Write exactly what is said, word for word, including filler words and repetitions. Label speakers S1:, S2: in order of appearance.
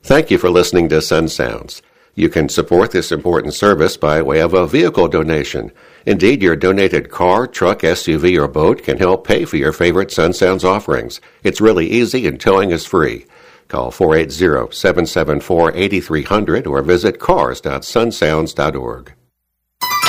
S1: Thank you for listening to Sun Sounds. You can support this important service by way of a vehicle donation. Indeed, your donated car, truck, S U V, or boat can help pay for your favorite Sun Sounds offerings. It's really easy and towing is free. Call four eight zero, seven seven four, eight three zero zero or visit cars dot sun sounds dot org.